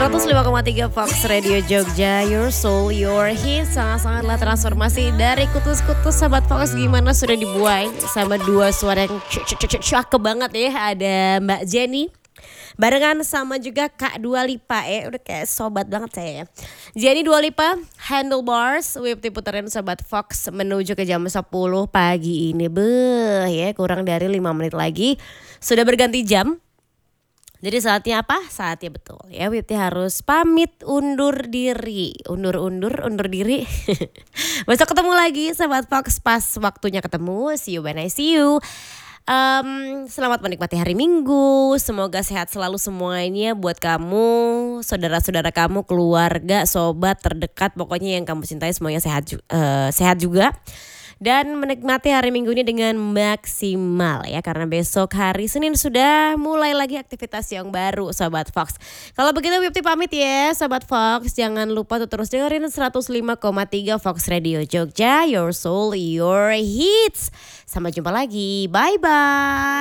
105,3 Fox Radio Jogja, your soul, your hit. Sangat-sangatlah transformasi dari kutus-kutus sahabat Fox. Gimana sudah dibuain sama dua suara yang cakep banget ya. Ada Mbak Jenny barengan sama juga Kak Dua Lipa ya. Udah kayak sobat banget saya ya. Jenny Dua Lipa, Handlebars, whip putaran sahabat Fox menuju ke jam 10 pagi ini. Beuh ya, kurang dari 5 menit lagi sudah berganti jam. Jadi saatnya apa? Saatnya betul ya, Wipti harus pamit undur diri. Undur diri. Besok ketemu lagi sahabat Fox pas waktunya ketemu. See you when I see you. Selamat menikmati hari Minggu. Semoga sehat selalu semuanya buat kamu, saudara-saudara kamu, keluarga, sobat terdekat. Pokoknya yang kamu cintai semuanya sehat juga. Dan menikmati hari Minggu ini dengan maksimal ya. Karena besok hari Senin sudah mulai lagi aktivitas yang baru Sobat Fox. Kalau begitu Wipti pamit ya Sobat Fox. Jangan lupa tuh terus dengerin 105,3 Fox Radio Jogja, your soul, your hits. Sampai jumpa lagi, bye-bye.